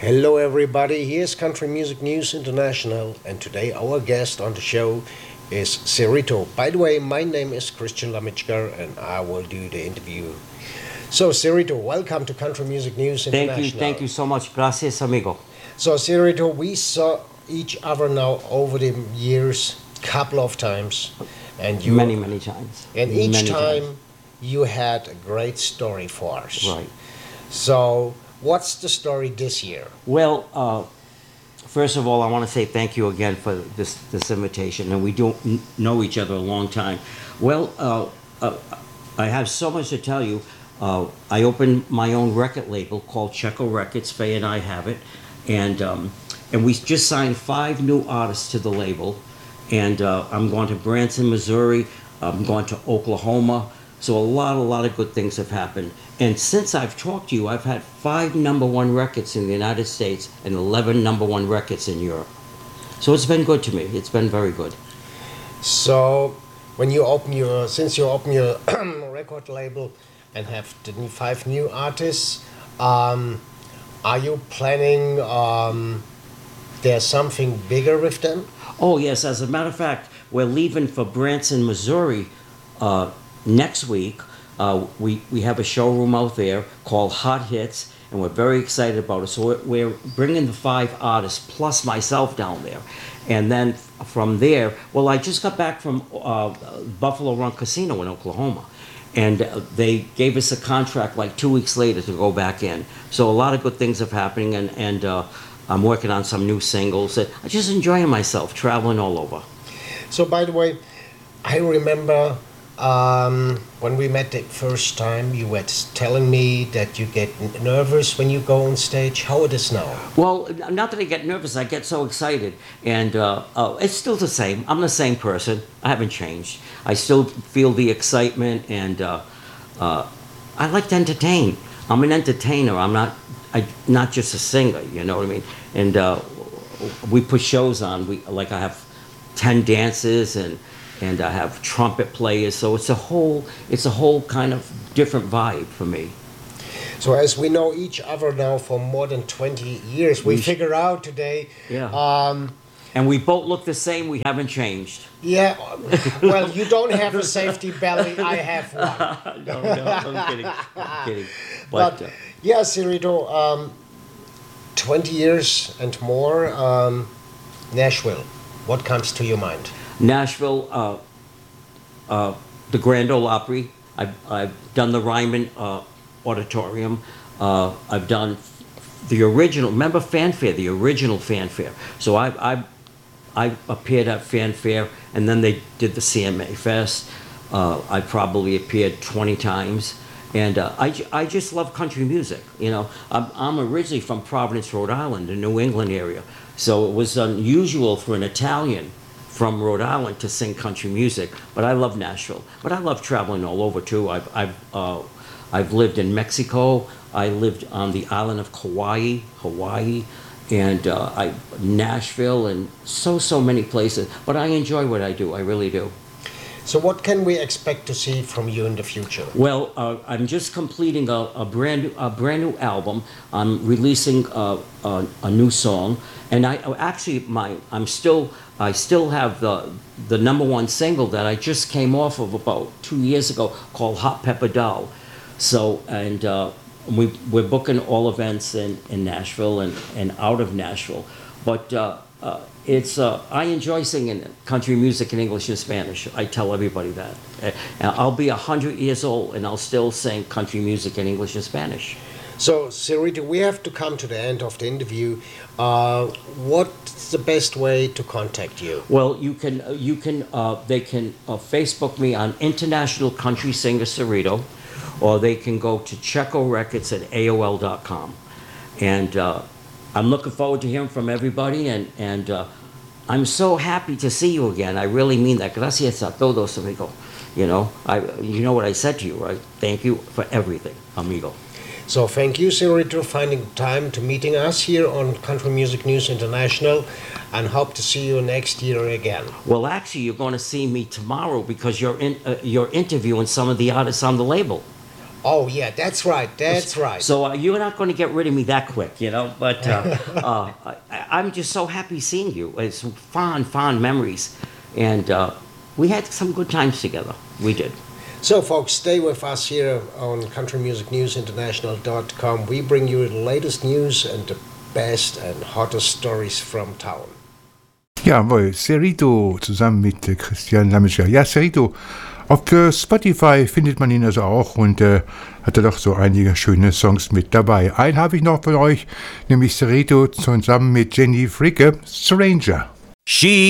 Hello, everybody. Here's Country Music News International, and today our guest on the show is Cerrito. By the way, my name is Christian Lamichkar, and I will do the interview. So, Cerrito, welcome to Country Music News International. Thank you so much. Gracias, amigo. So, Cerrito, we saw each other now over the years, couple of times, and you many times. And each many time times. you had a great story for us. Right. So, what's the story this year? Well, first of all, I want to say thank you again for this invitation, and we don't know each other a long time. Well, I have so much to tell you. I opened my own record label called Checo Records. Faye and I have it, and we just signed 5 new artists to the label. And I'm going to Branson, Missouri. I'm going to Oklahoma. So a lot of good things have happened. And since I've talked to you, I've had 5 #1 records in the United States and 11 #1 records in Europe. So it's been good to me. It's been very good. So since you open your record label and have the 5 new artists, are you planning there's something bigger with them? Oh yes, as a matter of fact, we're leaving for Branson, Missouri next week. We have a showroom out there called Hot Hits, and we're very excited about it. So we're bringing the 5 artists plus myself down there. And then from there, well, I just got back from Buffalo Run Casino in Oklahoma. And they gave us a contract like 2 weeks later to go back in. So a lot of good things are happening, and I'm working on some new singles. I'm just enjoying myself, traveling all over. So, by the way, I remember when we met the first time, you were telling me that you get nervous when you go on stage. How it is now? Well, not that I get nervous, I get so excited. And it's still the same. I'm the same person. I haven't changed. I still feel the excitement, and I like to entertain. I'm an entertainer. I'm not just a singer, you know what I mean? And we put shows on. I have 10 dances, and I have trumpet players. So it's a whole kind of different vibe for me. So as we know each other now for more than 20 years, we figure out today. Yeah. And we both look the same. We haven't changed. Yeah. Well, you don't have a safety belly. I have one. No, I'm kidding. I'm kidding. But yeah, Cerrito, 20 years and more, Nashville. What comes to your mind? Nashville, the Grand Ole Opry. I've done the Ryman Auditorium. I've done the original. Remember Fanfare, the original Fanfare. So I appeared at Fanfare, and then they did the CMA Fest. I probably appeared 20 times. And I just love country music. You know, I'm originally from Providence, Rhode Island, the New England area. So it was unusual for an Italian from Rhode Island to sing country music. But I love Nashville. But I love traveling all over too. I've lived in Mexico. I lived on the island of Hawaii, and Nashville, and so many places. But I enjoy what I do. I really do. So what can we expect to see from you in the future? Well, I'm just completing a brand new album. I'm releasing a new song, and I still have the #1 single that I just came off of about 2 years ago called Hot Pepper Doll. So we're booking all events in Nashville and out of Nashville, but. I enjoy singing country music in English and Spanish. I tell everybody that. I'll be 100 years old and I'll still sing country music in English and Spanish. So, Cerrito, we have to come to the end of the interview. What's the best way to contact you? Well, they can Facebook me on International Country Singer Cerrito, or they can go to Checo Records at AOL.com. And I'm looking forward to hearing from everybody, and I'm so happy to see you again. I really mean that. Gracias a todos, amigo. You know what I said to you, right? Thank you for everything, amigo. So thank you, Cerrito, for finding time to meeting us here on Country Music News International, and hope to see you next year again. Well, actually, you're going to see me tomorrow because you're interviewing some of the artists on the label. Oh yeah, that's right. That's right. So you're not going to get rid of me that quick, you know. But I'm just so happy seeing you. It's fond memories, and we had some good times together. We did. So, folks, stay with us here on CountryMusicNewsInternational.com. We bring you the latest news and the best and hottest stories from town. Jawohl, Cerrito zusammen mit Christian Lametscher. Ja, Cerrito, auf Spotify findet man ihn also auch und hat er doch so einige schöne Songs mit dabei. Einen habe ich noch für euch, nämlich Cerrito zusammen mit Jenny Fricke, Stranger. She